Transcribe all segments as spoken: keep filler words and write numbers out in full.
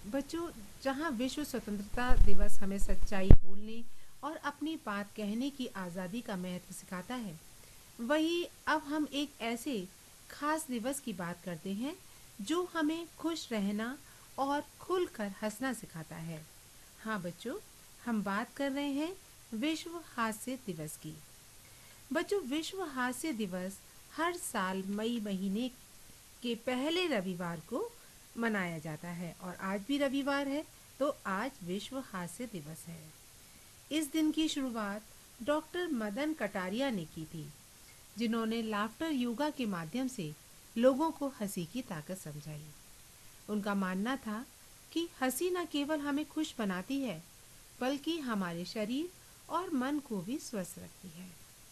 बच्चों, जहाँ विश्व स्वतंत्रता दिवस हमें सच्चाई बोलने और अपनी बात कहने की आज़ादी का महत्व सिखाता है, वही अब हम एक ऐसे खास दिवस की बात करते हैं जो हमें खुश रहना और खुलकर हंसना सिखाता है। हाँ बच्चों, हम बात कर रहे हैं विश्व हास्य दिवस की। बच्चों, विश्व हास्य दिवस हर साल मई महीने के पहले रविवार को मनाया जाता है और आज भी रविवार है, तो आज विश्व हास्य दिवस है। इस दिन की शुरुआत डॉक्टर मदन कटारिया ने की थी, जिन्होंने लाफ्टर योगा के माध्यम से लोगों को हंसी की ताकत समझाई। उनका मानना था कि हंसी न केवल हमें खुश बनाती है, बल्कि हमारे शरीर और मन को भी स्वस्थ रखती है।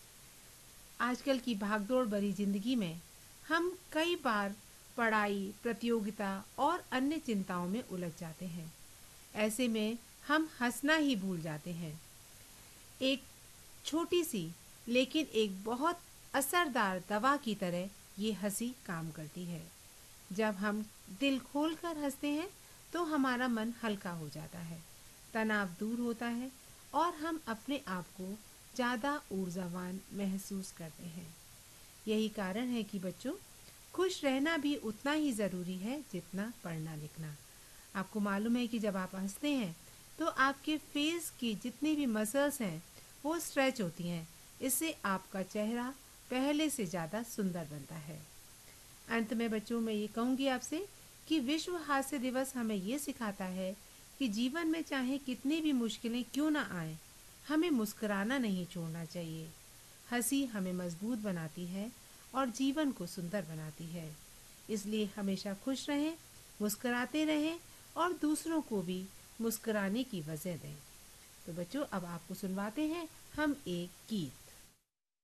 आजकल की भागदौड़ भरी जिंदगी में हम कई बार पढ़ाई, प्रतियोगिता और अन्य चिंताओं में उलझ जाते हैं। ऐसे में हम हंसना ही भूल जाते हैं। एक छोटी सी लेकिन एक बहुत असरदार दवा की तरह ये हंसी काम करती है। जब हम दिल खोलकर हंसते हैं तो हमारा मन हल्का हो जाता है, तनाव दूर होता है और हम अपने आप को ज़्यादा ऊर्जावान महसूस करते हैं। यही कारण है कि बच्चों, खुश रहना भी उतना ही ज़रूरी है जितना पढ़ना लिखना। आपको मालूम है कि जब आप हंसते हैं तो आपके फेस की जितनी भी मसल्स हैं वो स्ट्रेच होती हैं। इससे आपका चेहरा पहले से ज़्यादा सुंदर बनता है। अंत में बच्चों, मैं ये कहूँगी आपसे कि विश्व हास्य दिवस हमें ये सिखाता है कि जीवन में चाहे कितनी भी मुश्किलें क्यों ना आए, हमें मुस्कुराना नहीं छोड़ना चाहिए। हंसी हमें मजबूत बनाती है और जीवन को सुंदर बनाती है। इसलिए हमेशा खुश रहें, मुस्कुराते रहें और दूसरों को भी मुस्कुराने की वजह दें। तो बच्चों, अब आपको सुनवाते हैं हम एक गीत।